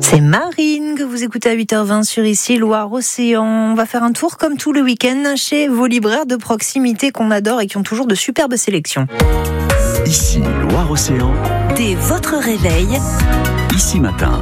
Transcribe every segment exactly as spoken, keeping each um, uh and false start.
C'est Marine que vous écoutez à huit heures vingt sur Ici Loire-Océan. On va faire un tour comme tout le week-end chez vos libraires de proximité qu'on adore et qui ont toujours de superbes sélections. Ici Loire-Océan. Dès votre réveil. Ici Matin.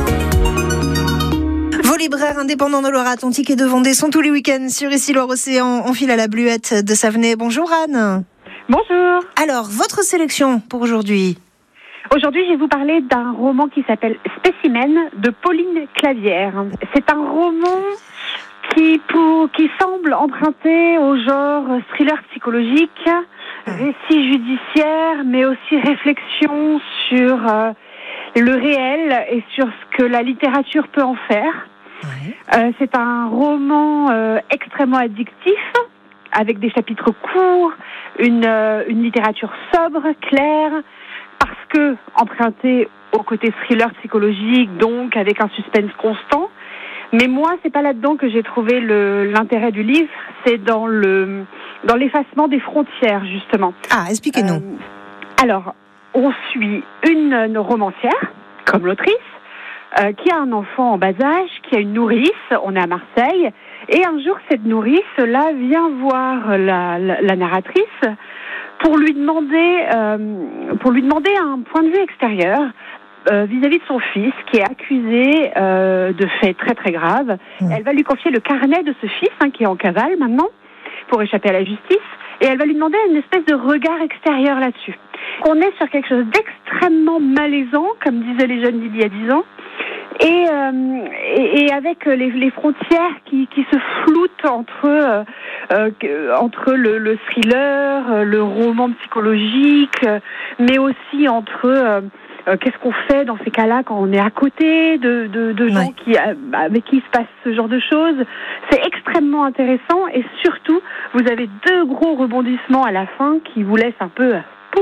Vos libraires indépendants de Loire-Atlantique et de Vendée sont tous les week-ends sur Ici Loire-Océan. On file à la Bluette de Savenay. Bonjour Anne. Bonjour. Alors, votre sélection pour aujourd'hui? Aujourd'hui, je vais vous parler d'un roman qui s'appelle Spécimen de Pauline Clavière. C'est un roman qui, pour, qui semble emprunter au genre thriller psychologique, récit judiciaire, mais aussi réflexion sur euh, le réel et sur ce que la littérature peut en faire. Oui. Euh, c'est un roman euh, extrêmement addictif, avec des chapitres courts, une, euh, une littérature sobre, claire, parce que emprunté au côté thriller psychologique, donc avec un suspense constant. Mais moi, c'est pas là-dedans que j'ai trouvé le, l'intérêt du livre, c'est dans le dans l'effacement des frontières, justement. Ah, expliquez-nous. Euh, alors, on suit une, une romancière, comme l'autrice, euh, qui a un enfant en bas âge, qui a une nourrice, on est à Marseille, et un jour, cette nourrice-là vient voir la, la, la narratrice pour lui demander, euh, pour lui demander un point de vue extérieur euh, vis-à-vis de son fils qui est accusé euh, de faits très très graves. Mmh. Elle va lui confier le carnet de ce fils hein, qui est en cavale maintenant pour échapper à la justice et elle va lui demander une espèce de regard extérieur là-dessus. On est sur quelque chose d'extrêmement malaisant, comme disaient les jeunes d'il y a dix ans. Et, euh, et, et avec les, les frontières qui, qui se floutent entre euh, euh, entre le, le thriller, le roman psychologique, mais aussi entre euh, euh, qu'est-ce qu'on fait dans ces cas-là quand on est à côté de, de, de gens ouais. qui, avec qui il se passe ce genre de choses. C'est extrêmement intéressant et surtout, vous avez deux gros rebondissements à la fin qui vous laissent un peu pouf.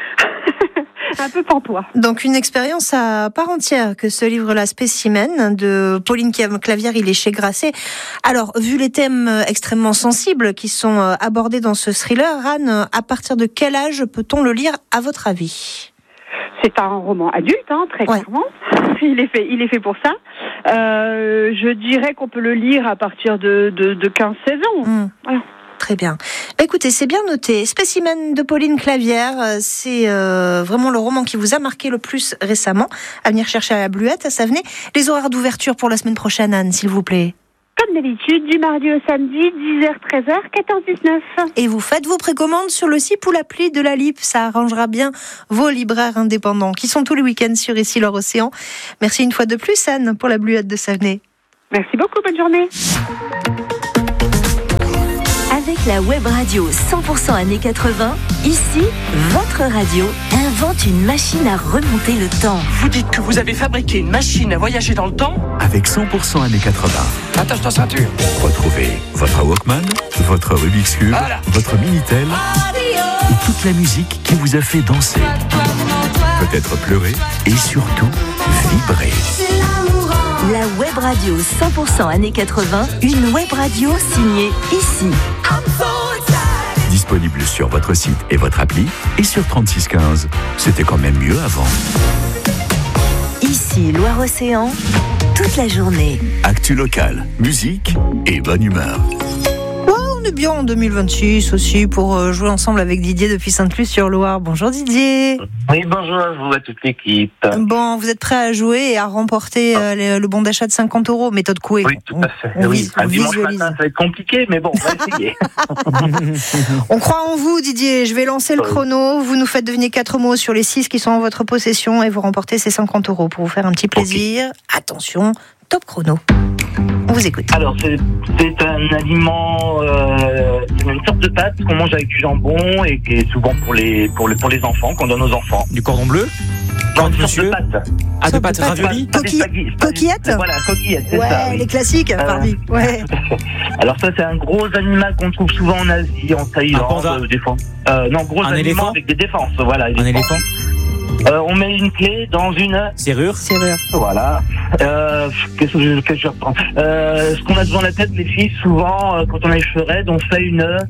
Un peu pantois. Donc une expérience à part entière que ce livre-là, Spécimen, de Pauline Clavière, il est chez Grasset. Alors, vu les thèmes extrêmement sensibles qui sont abordés dans ce thriller, Anne, à partir de quel âge peut-on le lire, à votre avis? C'est un roman adulte, hein, très ouais. clairement. Il est fait, il est fait pour ça. Euh, je dirais qu'on peut le lire à partir de, de, de quinze seize ans. Mmh. Voilà. Très bien. Écoutez, c'est bien noté. Spécimen de Pauline Clavière, c'est euh, vraiment le roman qui vous a marqué le plus récemment. À venir chercher à la Bluette, à Savenay. Les horaires d'ouverture pour la semaine prochaine, Anne, s'il vous plaît. Comme d'habitude, du mardi au samedi, dix heures treize heures, quatorze dix-neuf. Et vous faites vos précommandes sur le site ou l'appli de la L I P. Ça arrangera bien vos libraires indépendants qui sont tous les week-ends sur Ici Loire-Océan. Merci une fois de plus, Anne, pour la Bluette de Savenay. Merci beaucoup, bonne journée. Avec la web radio cent pour cent années quatre-vingts, ici, votre radio invente une machine à remonter le temps. Vous dites que vous avez fabriqué une machine à voyager dans le temps? Avec cent pour cent années quatre-vingts. Attache ta ceinture. Retrouvez votre Walkman, votre Rubik's Cube, voilà. Votre Minitel et toute la musique qui vous a fait danser, peut-être pleurer et surtout vibrer. La web radio cent pour cent années quatre-vingts, une web radio signée Ici. Disponible sur votre site et votre appli et sur trente-six quinze. C'était quand même mieux avant. Ici Loire-Océan, toute la journée. Actu locale, musique et bonne humeur. On est bien en deux mille vingt-six aussi pour jouer ensemble avec Didier depuis Sainte-Luce-sur-Loire. Bonjour Didier. Oui, bonjour à vous, à toute l'équipe. Bon, vous êtes prêt à jouer et à remporter euh, le, le bon d'achat de cinquante euros, méthode Coué. Oui, tout à fait. On, on oui, un dimanche matin, ça va être compliqué, mais bon, on va essayer. On croit en vous Didier, je vais lancer le chrono. Vous nous faites deviner quatre mots sur les six qui sont en votre possession et vous remportez ces cinquante euros pour vous faire un petit plaisir. Okay. Attention, top chrono. On vous écoute. Alors, c'est, c'est un aliment, euh, c'est une sorte de pâte qu'on mange avec du jambon et qui est souvent pour les, pour les, pour les enfants, qu'on donne aux enfants. Du cordon bleu? Non, une sorte de pâte. Ah, de pâte ravioli? Coquille... Coquillettes? Voilà, coquillettes, c'est ouais, ça. Oui. Les classiques, euh, pardi. Ouais. Alors ça, c'est un gros animal qu'on trouve souvent en Asie, en Thaïlande, euh, des fois. Euh, non, gros un animal éléphant avec des défenses, voilà. Un éléphant? Euh, on met une clé dans une serrure. Serrure. Voilà. Euh, qu'est-ce que je, qu'est-ce que je reprends euh, Ce qu'on a devant la tête, les filles, souvent, euh, quand on a les cheveux raides, on fait une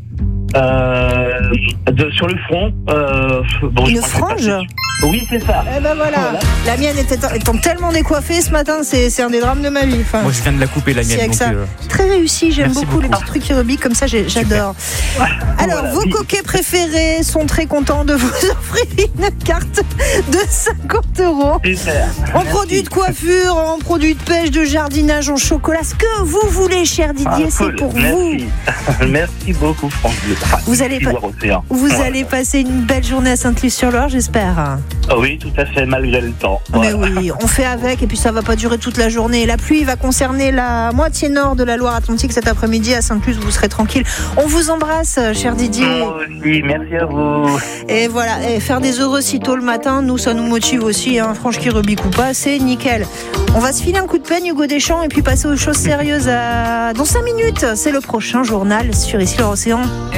Euh, de, sur le front. Euh, bon, Une frange ? Oui, c'est ça. Eh ben voilà. voilà. La mienne était étant tellement décoiffée ce matin, c'est, c'est un des drames de ma vie. Enfin, moi, je viens de la couper, la mienne. Donc, ça. euh... Très réussi, j'aime beaucoup, beaucoup les petits trucs aérobiques comme ça, j'adore. Alors, voilà, vos oui. coquets préférés sont très contents de vous offrir une carte de cinquante euros. Super. En produits de coiffure, en produits de pêche, de jardinage, en chocolat, ce que vous voulez, cher Didier, ah, c'est cool. pour Merci. vous. Merci beaucoup, Franck. Enfin, vous allez, pa- vous voilà. allez passer une belle journée à Sainte-Luce-sur-Loire, j'espère. Oui, tout à fait, malgré le temps. Mais voilà. oui, on fait avec et puis ça va pas durer toute la journée. La pluie va concerner la moitié nord de la Loire-Atlantique cet après-midi à Sainte-Luce, vous serez tranquille. On vous embrasse, cher Didier. Moi aussi, merci à vous. Et voilà, et faire des heureux si tôt le matin, nous, ça nous motive aussi, hein. Franche qui rebique ou pas, c'est nickel. On va se filer un coup de peigne, Hugo Deschamps, et puis passer aux choses sérieuses à... dans cinq minutes. C'est le prochain journal sur Ici l'Océan.